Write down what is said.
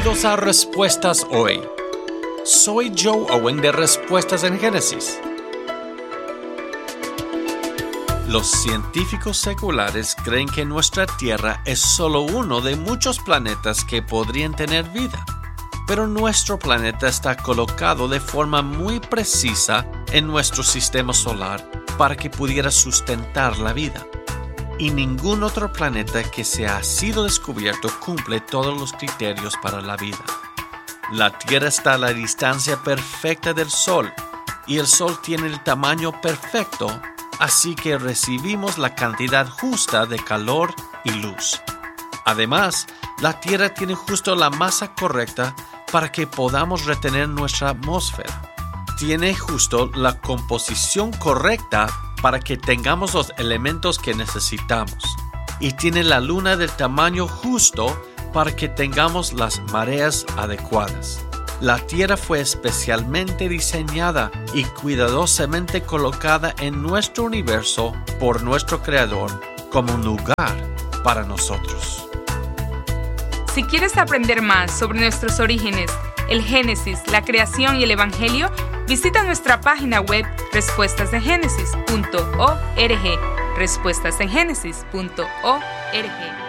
Bienvenidos a Respuestas Hoy. Soy Joe Owen de Respuestas en Génesis. Los científicos seculares creen que nuestra Tierra es solo uno de muchos planetas que podrían tener vida. Pero nuestro planeta está colocado de forma muy precisa en nuestro sistema solar para que pudiera sustentar la vida. Y ningún otro planeta que se ha sido descubierto cumple todos los criterios para la vida. La Tierra está a la distancia perfecta del Sol y el Sol tiene el tamaño perfecto, así que recibimos la cantidad justa de calor y luz. Además, la Tierra tiene justo la masa correcta para que podamos retener nuestra atmósfera. Tiene justo la composición correcta para que tengamos los elementos que necesitamos. Y tiene la luna del tamaño justo para que tengamos las mareas adecuadas. La Tierra fue especialmente diseñada y cuidadosamente colocada en nuestro universo por nuestro Creador como un lugar para nosotros. Si quieres aprender más sobre nuestros orígenes, el Génesis, la creación y el Evangelio, visita nuestra página web respuestasengenesis.org. respuestasengenesis.org.